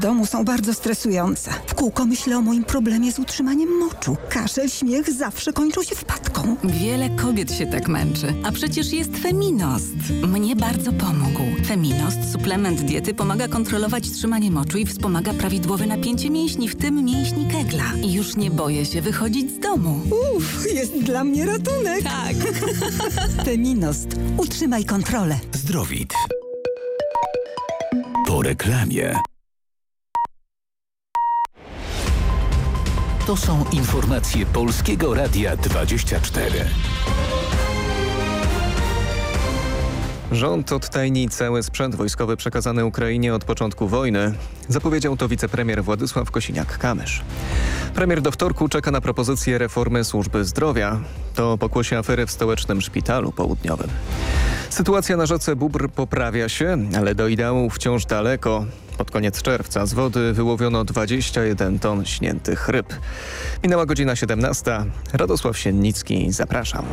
domu są bardzo stresujące. W kółko myślę o moim problemie z utrzymaniem moczu. Kaszel, śmiech zawsze kończą się wpadką. Wiele kobiet się tak męczy. A przecież jest Feminost. Mnie bardzo pomógł. Feminost, suplement diety, pomaga kontrolować trzymanie moczu i wspomaga prawidłowe napięcie mięśni, w tym mięśni Kegla. I już nie boję się wychodzić z domu. Jest dla mnie ratunek. Tak. Feminost. Utrzymaj kontrolę. Zdrowit. Po reklamie. To są informacje Polskiego Radia 24. Rząd odtajni cały sprzęt wojskowy przekazany Ukrainie od początku wojny. Zapowiedział to wicepremier Władysław Kosiniak-Kamysz. Premier do wtorku czeka na propozycję reformy służby zdrowia. To pokłosie afery w stołecznym szpitalu południowym. Sytuacja na rzece Bóbr poprawia się, ale do ideału wciąż daleko. Pod koniec czerwca z wody wyłowiono 21 ton śniętych ryb. Minęła godzina 17. Radosław Siennicki, zapraszam.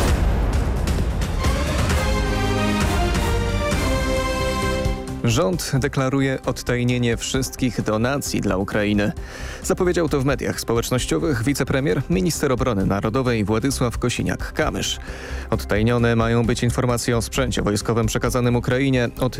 Rząd deklaruje odtajnienie wszystkich donacji dla Ukrainy. Zapowiedział to w mediach społecznościowych wicepremier, minister obrony narodowej Władysław Kosiniak-Kamysz. Odtajnione mają być informacje o sprzęcie wojskowym przekazanym Ukrainie od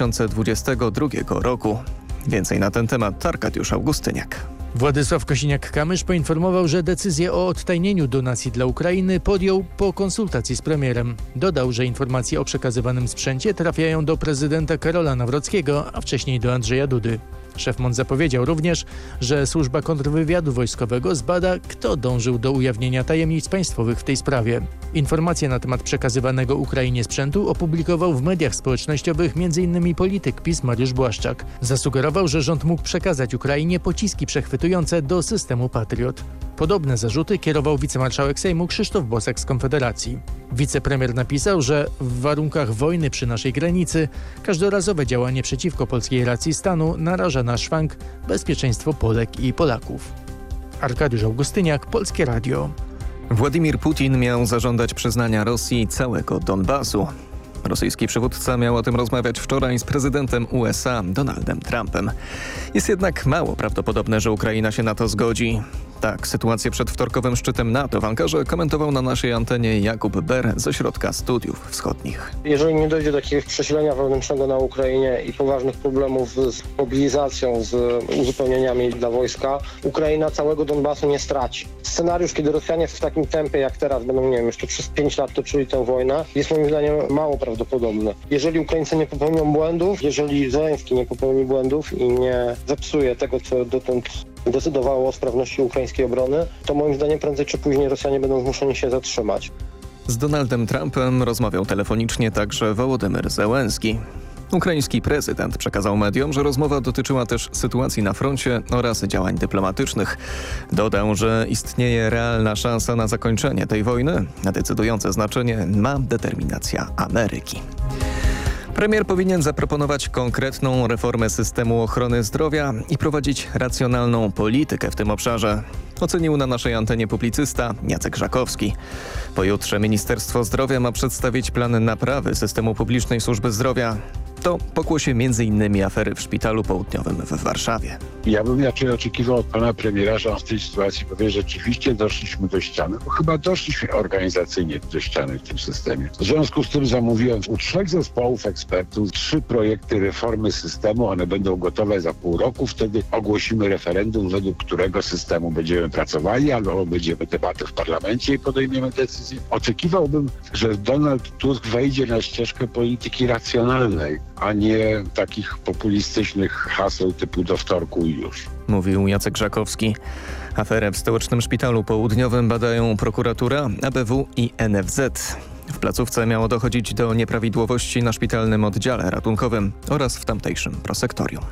2022 roku. Więcej na ten temat Arkadiusz Augustyniak. Władysław Kosiniak-Kamysz poinformował, że decyzję o odtajnieniu donacji dla Ukrainy podjął po konsultacji z premierem. Dodał, że informacje o przekazywanym sprzęcie trafiają do prezydenta Karola Nawrockiego, a wcześniej do Andrzeja Dudy. Szef MON zapowiedział również, że służba kontrwywiadu wojskowego zbada, kto dążył do ujawnienia tajemnic państwowych w tej sprawie. Informacje na temat przekazywanego Ukrainie sprzętu opublikował w mediach społecznościowych m.in. polityk PiS Mariusz Błaszczak. Zasugerował, że rząd mógł przekazać Ukrainie pociski przechwytujące do systemu Patriot. Podobne zarzuty kierował wicemarszałek Sejmu Krzysztof Bosak z Konfederacji. Wicepremier napisał, że w warunkach wojny przy naszej granicy każdorazowe działanie przeciwko polskiej racji stanu naraża na szwank bezpieczeństwo Polek i Polaków. Arkadiusz Augustyniak, Polskie Radio. Władimir Putin miał zażądać przyznania Rosji całego Donbasu. Rosyjski przywódca miał o tym rozmawiać wczoraj z prezydentem USA Donaldem Trumpem. Jest jednak mało prawdopodobne, że Ukraina się na to zgodzi. Tak, sytuację przed wtorkowym szczytem NATO w Ankarze komentował na naszej antenie Jakub Ber z Ośrodka Studiów Wschodnich. Jeżeli nie dojdzie do jakiegoś przesilenia wewnętrznego na Ukrainie i poważnych problemów z mobilizacją, z uzupełnieniami dla wojska, Ukraina całego Donbasu nie straci. Scenariusz, kiedy Rosjanie w takim tempie jak teraz będą, nie wiem, jeszcze przez 5 lat toczyli tę wojnę, jest moim zdaniem mało prawdopodobny. Jeżeli Ukraińcy nie popełnią błędów, jeżeli Zełenski nie popełni błędów i nie zepsuje tego, co dotąd decydowało o sprawności ukraińskiej obrony, to moim zdaniem prędzej czy później Rosjanie będą zmuszeni się zatrzymać. Z Donaldem Trumpem rozmawiał telefonicznie także Wołodymyr Zełenski. Ukraiński prezydent przekazał mediom, że rozmowa dotyczyła też sytuacji na froncie oraz działań dyplomatycznych. Dodał, że istnieje realna szansa na zakończenie tej wojny, a decydujące znaczenie ma determinacja Ameryki. Premier powinien zaproponować konkretną reformę systemu ochrony zdrowia i prowadzić racjonalną politykę w tym obszarze. Ocenił na naszej antenie publicysta Jacek Żakowski. Pojutrze Ministerstwo Zdrowia ma przedstawić plan naprawy systemu publicznej służby zdrowia. To pokłosie m.in. afery w Szpitalu Południowym w Warszawie. Ja bym raczej oczekiwał od pana premiera, że on w tej sytuacji powie, że rzeczywiście doszliśmy do ściany, bo chyba doszliśmy organizacyjnie do ściany w tym systemie. W związku z tym zamówiłem u 3 zespołów ekspertów 3 projekty reformy systemu. One będą gotowe za pół roku. Wtedy ogłosimy referendum, według którego systemu będziemy pracowali, albo będziemy debatę w parlamencie i podejmiemy decyzję. Oczekiwałbym, że Donald Tusk wejdzie na ścieżkę polityki racjonalnej, a nie takich populistycznych haseł typu do wtorku i już. Mówił Jacek Żakowski. Aferę w stołecznym Szpitalu Południowym badają prokuratura, ABW i NFZ. W placówce miało dochodzić do nieprawidłowości na szpitalnym oddziale ratunkowym oraz w tamtejszym prosektorium.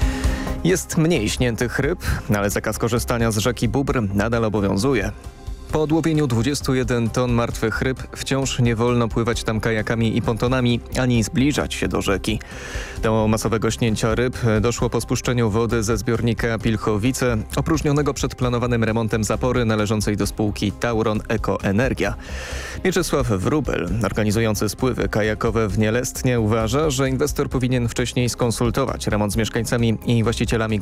Jest mniej śniętych ryb, ale zakaz korzystania z rzeki Bóbr nadal obowiązuje. Po odłowieniu 21 ton martwych ryb wciąż nie wolno pływać tam kajakami i pontonami, ani zbliżać się do rzeki. Do masowego śnięcia ryb doszło po spuszczeniu wody ze zbiornika Pilchowice, opróżnionego przed planowanym remontem zapory należącej do spółki Tauron Eko Energia. Mieczysław Wróbel, organizujący spływy kajakowe w Nielestnie, uważa, że inwestor powinien wcześniej skonsultować remont z mieszkańcami i właścicielami